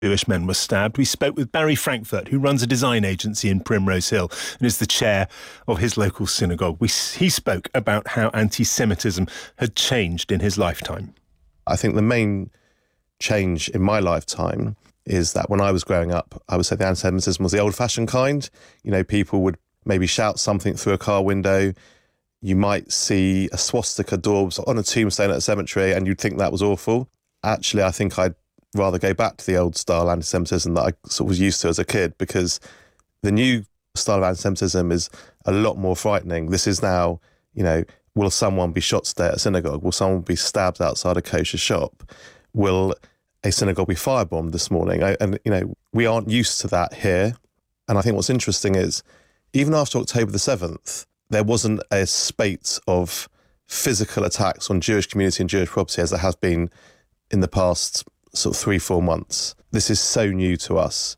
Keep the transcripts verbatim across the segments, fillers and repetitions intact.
Jewish men were stabbed. We spoke with Barry Frankfurt, who runs a design agency in Primrose Hill and is the chair of his local synagogue. We, he spoke about how anti-Semitism had changed in his lifetime. I think the main change in my lifetime is that when I was growing up, I would say the anti-Semitism was the old-fashioned kind. You know, people would maybe shout something through a car window. You might see a swastika daubed on a tombstone at a cemetery and you'd think that was awful. Actually, I think I'd rather go back to the old style anti-Semitism that I sort of was used to as a kid, because the new style of anti-Semitism is a lot more frightening. This is now, you know, will someone be shot today at a synagogue? Will someone be stabbed outside a kosher shop? Will a synagogue be firebombed this morning? I, and, you know, we aren't used to that here. And I think what's interesting is, even after October the seventh, there wasn't a spate of physical attacks on Jewish community and Jewish property as there has been in the past sort of three, four months. This is so new to us.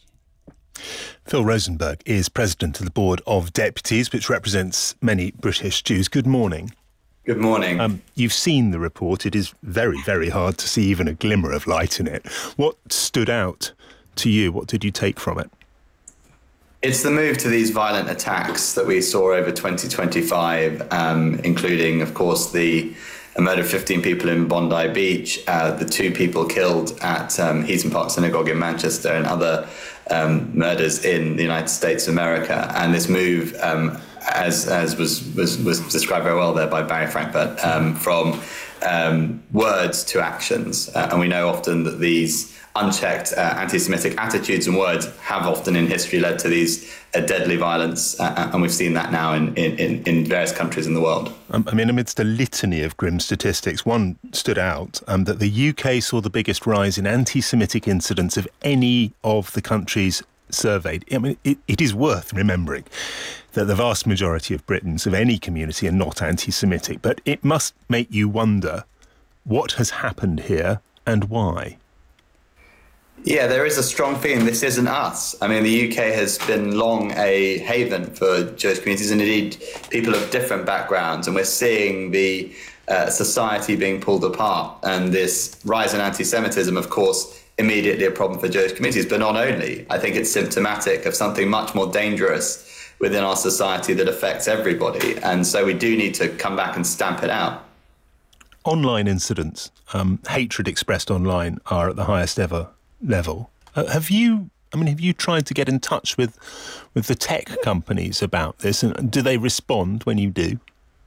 Phil Rosenberg is president of the Board of Deputies, which represents many British Jews. Good morning. Good morning. Um, you've seen the report. It is very, very hard to see even a glimmer of light in it. What stood out to you? What did you take from it? It's the move to these violent attacks that we saw over twenty twenty-five, um, including, of course, the a murder of fifteen people in Bondi Beach, uh, the two people killed at um, Heaton Park Synagogue in Manchester, and other um, murders in the United States of America. And this move, um, as as was, was was described very well there by Barry Frankfurt, um, from um, words to actions. Uh, and we know often that these unchecked uh, anti-Semitic attitudes and words have often in history led to these uh, deadly violence, uh, and we've seen that now in, in, in various countries in the world. Um, I mean, amidst a litany of grim statistics, one stood out, um, that the U K saw the biggest rise in anti-Semitic incidents of any of the countries surveyed. I mean, it, it is worth remembering that the vast majority of Britons of any community are not anti-Semitic, but it must make you wonder what has happened here and why. Yeah, there is a strong feeling this isn't us. I mean, the U K has been long a haven for Jewish communities and indeed people of different backgrounds. And we're seeing the uh, society being pulled apart. And this rise in anti-Semitism, of course, immediately a problem for Jewish communities. But not only. I think it's symptomatic of something much more dangerous within our society that affects everybody. And so we do need to come back and stamp it out. Online incidents, um, hatred expressed online, are at the highest ever level. Uh, have you, I mean, have you tried to get in touch with, with the tech companies about this? And do they respond when you do?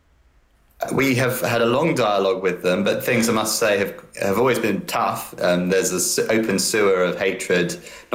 We have had a long dialogue with them, but things, I must say, have, have always been tough. Um, there's this open sewer of hatred,